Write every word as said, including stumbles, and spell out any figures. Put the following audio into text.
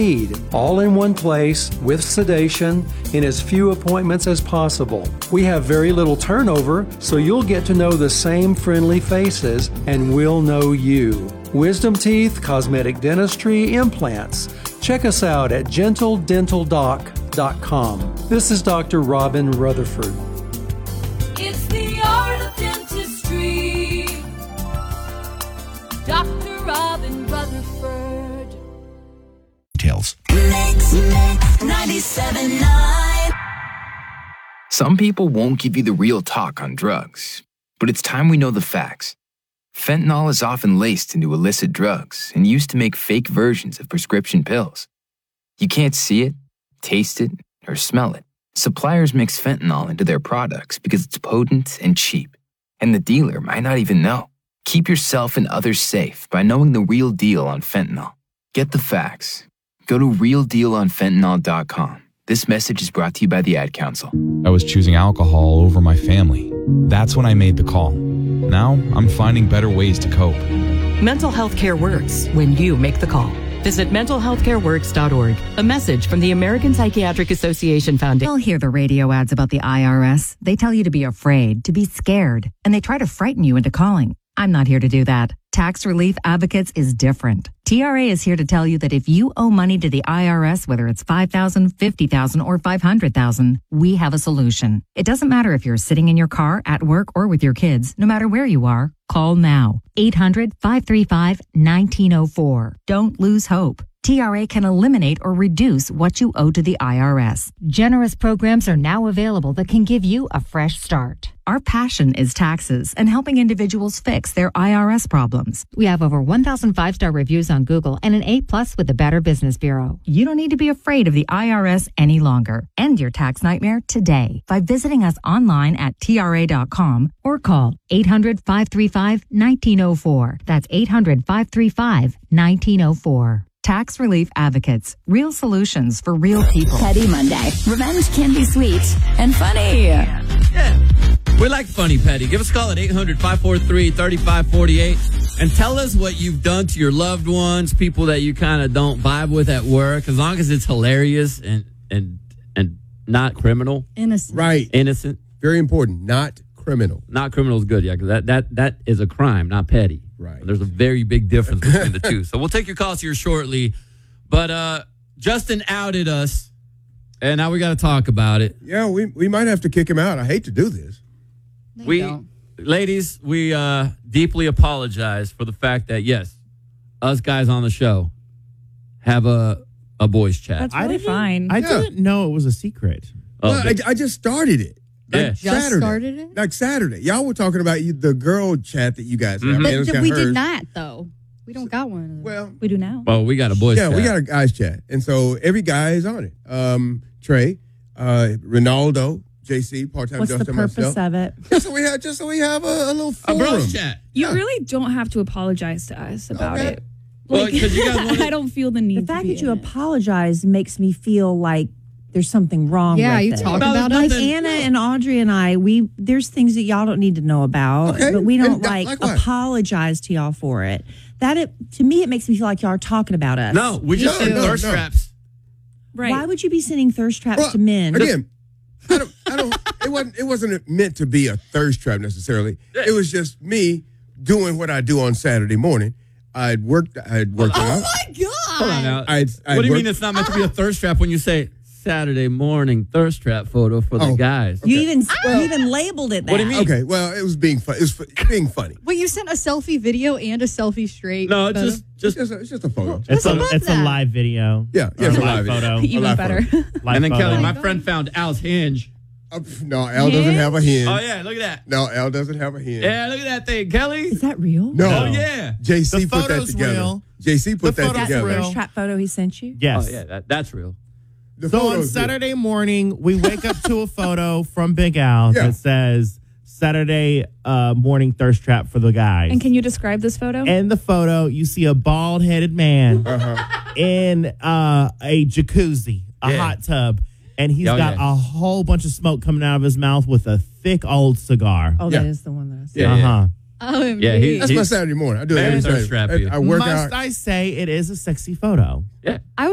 all in one place with sedation in as few appointments as possible. We have very little turnover, so you'll get to know the same friendly faces and we'll know you. Wisdom teeth, cosmetic dentistry, implants. Check us out at gentle dental doc dot com. This is Doctor Robin Rutherford. It's the art of dentistry. Doctor Robin Rutherford. Details. Mix, mix, ninety-seven point nine. Some people won't give you the real talk on drugs, but it's time we know the facts. Fentanyl is often laced into illicit drugs and used to make fake versions of prescription pills. You can't see it, taste it, or smell it. Suppliers mix fentanyl into their products because it's potent and cheap, and the dealer might not even know. Keep yourself and others safe by knowing the real deal on fentanyl. Get the facts. Go to real deal on fentanyl dot com. This message is brought to you by the Ad Council. I was choosing alcohol over my family. That's when I made the call. Now I'm finding better ways to cope. Mental health care works when you make the call. Visit mental health care works dot org. A message from the American Psychiatric Association Foundation. You'll hear the radio ads about the I R S. They tell you to be afraid, to be scared, and they try to frighten you into calling. I'm not here to do that. Tax Relief Advocates is different. T R A is here to tell you that if you owe money to the I R S, whether it's five thousand dollars, fifty thousand dollars, or five hundred thousand dollars, we have a solution. It doesn't matter if you're sitting in your car, at work, or with your kids. No matter where you are, call now. eight hundred, five three five, one nine zero four. Don't lose hope. T R A can eliminate or reduce what you owe to the I R S. Generous programs are now available that can give you a fresh start. Our passion is taxes and helping individuals fix their I R S problems. We have over one thousand five-star reviews on Google and an A plus with the Better Business Bureau. You don't need to be afraid of the I R S any longer. End your tax nightmare today by visiting us online at T R A dot com or call eight hundred, five three five, one nine zero four. That's eight hundred, five three five, one nine zero four. Tax Relief Advocates. Real solutions for real people. Petty Monday. Revenge can be sweet and funny. Yeah. We like funny, Petty. Give us a call at eight hundred, five four three, three five four eight and tell us what you've done to your loved ones, people that you kind of don't vibe with at work, as long as it's hilarious and and and not criminal. Innocent. Right. Innocent. Very important. Not criminal. Not criminal is good, yeah, because that, that, that is a crime, not petty. Right. There's a very big difference between the two. So we'll take your calls here shortly. But uh, Justin outed us, and now we got to talk about it. Yeah, we we might have to kick him out. I hate to do this. No, we, don't. ladies, we uh, deeply apologize for the fact that, yes, us guys on the show have a, a boys chat. That's really fine. I Yeah. didn't know it was a secret. Oh, well, I, I just started it. Like Yeah. Just Saturday. started it? Like Saturday. Y'all were talking about you, the girl chat that you guys have. Mhm. I mean, But it was we kinda did hers. not, though. We don't got one. Well, we do now. Well, we got a boys yeah, chat. we got a guys chat. And so every guy is on it. Um, Trey, uh, Ronaldo, J C, part-time What's Justin, the purpose myself. of it? Just so we have, just so we have a, a little a forum. bros chat. You Yeah. really don't have to apologize to us about Okay. it. Well, Like, 'cause you guys wanted- I don't feel the need. The fact to be that you in it. apologize makes me feel like there's something wrong Yeah, with you it. talk No, about there's us. Like Anna and Audrey and I, we there's things that y'all don't need to know about, Okay. but we don't And, uh, like, like what? apologize to y'all for it. That it to me, it makes me feel like y'all are talking about us. No, we just No, said no, thirst no. traps. Right. Why would you be sending thirst traps Well, to men? Again, I don't, I don't, it wasn't, it wasn't meant to be a thirst trap necessarily. It was just me doing what I do on Saturday morning. I'd worked, I'd worked Oh out. my God. Hold on now. I'd, I'd what do you worked- mean it's not meant to be a thirst trap when you say Saturday morning thirst trap photo for the Oh. guys? You even you even labeled it that. What do you mean? Okay, well, it was being fun. It was fu- being funny. Wait, you sent a selfie video and a selfie straight. No, it's photo? just just It's just a, it's just a photo. It's a above it's that? a live video. Yeah, yeah, Or it's a a live live photo. video. Even live better. photo. Live and then photo. Kelly, my God. friend found Al's hinge. Uh, pff, no, Al doesn't have a hinge. Oh yeah, look at that. No, Al doesn't have a hinge. Yeah, look at that thing, Kelly. Is that real? No. Oh yeah. J C The put that photo's together. real. J C put The that photo's together. real. Thirst trap photo he sent you? Yes. Oh yeah, that, that's real. The So on photo's real. Saturday morning, we wake up to a photo from Big Al Yeah. that says Saturday uh, morning thirst trap for the guys. And can you describe this photo? In the photo, you see a bald-headed man Uh-huh. in uh, a jacuzzi, a Yeah. hot tub, and he's Oh, got yeah. a whole bunch of smoke coming out of his mouth with a thick old cigar. Oh, Yeah. that is the one that I saw. Yeah, yeah. uh-huh. O M G. Yeah, he- That's my Saturday morning. I do it Very every thirst Saturday. trap, I, you. I work Must out. I say it is a sexy photo? Yeah. I